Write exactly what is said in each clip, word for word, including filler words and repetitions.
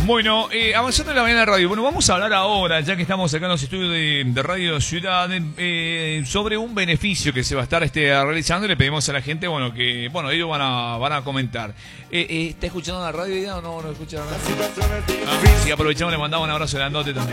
Bueno, eh, avanzando en la mañana de radio. Bueno, vamos a hablar ahora, ya que estamos acá en los estudios de, de Radio Ciudad, eh, sobre un beneficio que se va a estar este, realizando. Y le pedimos a la gente, bueno, que bueno ellos van a, van a comentar. Eh, eh, ¿Está escuchando la radio ya o no? ¿No escucha la radio? Ah, sí, aprovechamos, le mandamos un abrazo grandote también.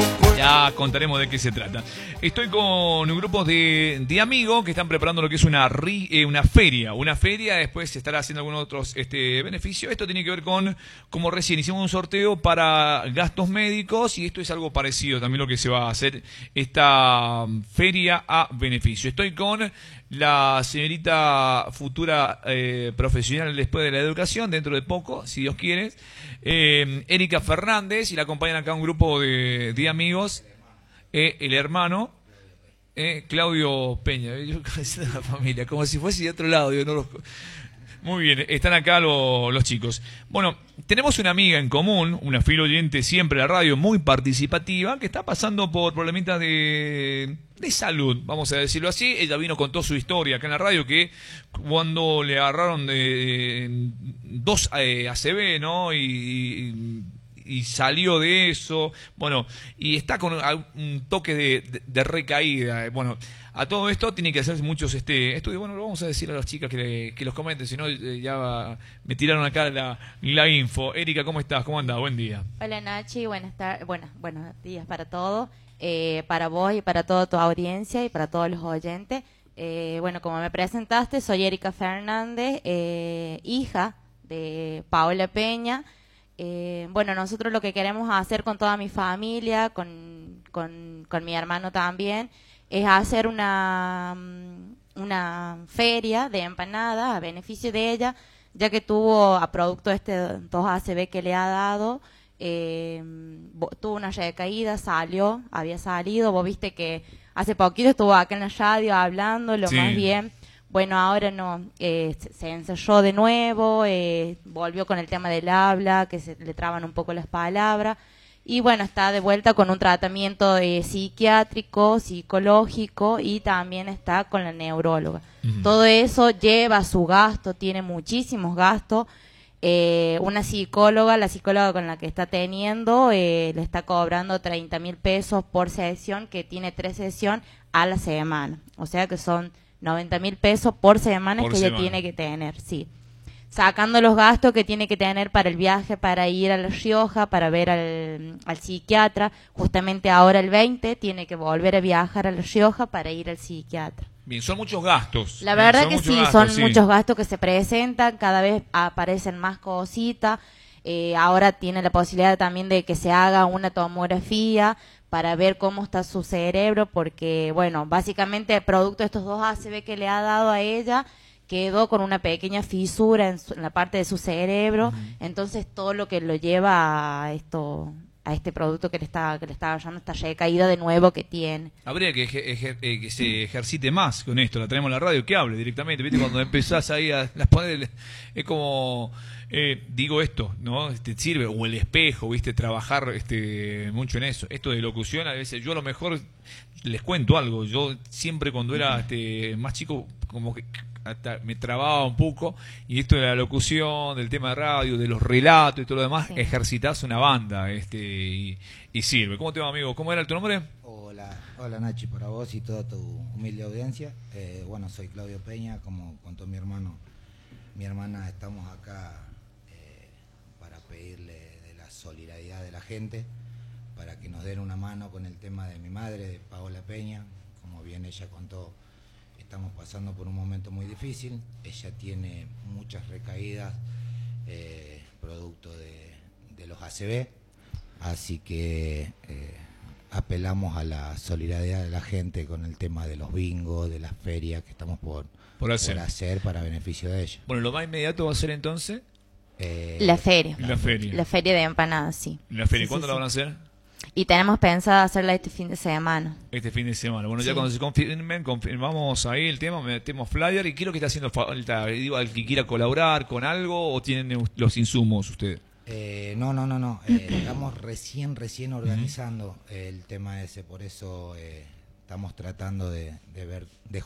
Ya contaremos de qué se trata. Estoy con un grupo de, de amigos que están preparando lo que es una, ri, eh, una feria. Una feria, después se estará haciendo algunos otros este, beneficios. Esto tiene que ver con, como recién hicimos un sorteo para gastos médicos, y esto es algo parecido también lo que se va a hacer, esta feria a beneficio. Estoy con la señorita futura eh, profesional después de la educación, dentro de poco, si Dios quiere, eh, Erika Fernández, y la acompañan acá un grupo de, de amigos, eh, el hermano eh, Claudio Peña. Yo de la familia, como si fuese de otro lado, yo no los... Muy bien, están acá lo, los chicos. Bueno, tenemos una amiga en común, una fiel oyente siempre de la radio, muy participativa, que está pasando por problemitas de, de salud, vamos a decirlo así. Ella vino, contó su historia acá en la radio, que cuando le agarraron de, de dos eh, A C V, ¿no? Y, y, y salió de eso, bueno, y está con un toque de, de, de recaída. Bueno, a todo esto tiene que hacerse muchos este estudios. Bueno, lo vamos a decir a las chicas que, le, que los comenten, si no eh, ya va, me tiraron acá la, la info. Erika, ¿cómo estás? ¿Cómo andás? Buen día. Hola Nachi, buenas tardes, bueno, buenos días para todos, eh, para vos y para toda tu audiencia y para todos los oyentes. Eh, bueno, como me presentaste, soy Erika Fernández, eh, hija de Paola Peña. Eh, bueno, nosotros lo que queremos hacer con toda mi familia, con, con, con mi hermano también, es hacer una, una feria de empanadas a beneficio de ella, ya que tuvo, a producto de este dos A C V que le ha dado, eh, tuvo una recaída, salió, había salido, vos viste que hace poquito estuvo acá en la radio hablando, lo sí. Más bien, bueno, ahora no, eh, se ensayó de nuevo, eh, volvió con el tema del habla, que se le traban un poco las palabras. Y bueno, está de vuelta con un tratamiento eh, psiquiátrico, psicológico, y también está con la neuróloga. Uh-huh. Todo eso lleva su gasto, tiene muchísimos gastos. Eh, una psicóloga, la psicóloga con la que está teniendo, eh, le está cobrando treinta mil pesos por sesión, que tiene tres sesiones a la semana. O sea que son noventa mil pesos por semana por que semana. Ella tiene que tener, sí. Sacando los gastos que tiene que tener para el viaje, para ir a La Rioja, para ver al, al psiquiatra. Justamente ahora el veinte tiene que volver a viajar a La Rioja para ir al psiquiatra. Bien, son muchos gastos. La verdad son que sí, gastos, son sí. muchos gastos que se presentan, cada vez aparecen más cositas. Eh, ahora tiene la posibilidad también de que se haga una tomografía para ver cómo está su cerebro, porque, bueno, básicamente producto de estos dos A C V que le ha dado a ella, quedó con una pequeña fisura en, su, en la parte de su cerebro. Uh-huh. Entonces todo lo que lo lleva a esto, a este producto que le está que le está agarrando, esta recaída de nuevo que tiene. Habría que, ejer, ejer, eh, que se ejercite más con esto. La traemos a la radio, que hable directamente, viste, cuando empezás ahí a las poner, es como eh, digo esto, ¿no? Este sirve, o el espejo, viste, trabajar este mucho en eso. Esto de locución, a veces yo a lo mejor les cuento algo. Yo siempre cuando era este más chico, como que hasta me trababa un poco, y esto de la locución, del tema de radio, de los relatos y todo lo demás, sí. Ejercitas una banda este y, y sirve. ¿Cómo te va, amigo? ¿Cómo era tu nombre? Hola, hola Nachi, para vos y toda tu humilde audiencia. Eh, bueno, soy Claudio Peña, como contó mi hermano, mi hermana, estamos acá eh, para pedirle de la solidaridad de la gente, para que nos den una mano con el tema de mi madre, de Paola Peña. Como bien ella contó, estamos pasando por un momento muy difícil. Ella tiene muchas recaídas eh, producto de, de los A C V, así que eh, apelamos a la solidaridad de la gente con el tema de los bingos, de las ferias que estamos por, por, hacer. por hacer para beneficio de ella. Bueno, lo más inmediato va a ser entonces eh, la feria. La feria. La feria de empanadas, sí. La feria, sí, ¿cuándo sí, la sí. van a hacer? Y tenemos pensado hacerla este fin de semana. Este fin de semana. Bueno, sí. Ya cuando se confirmen, confirmamos ahí el tema, metemos flyer. Y quiero que está haciendo falta, digo, al que quiera colaborar con algo, o tienen los insumos ustedes. Eh, no, no, no, no. Eh, estamos recién, recién organizando uh-huh. el tema ese, por eso eh, estamos tratando de, de ver, de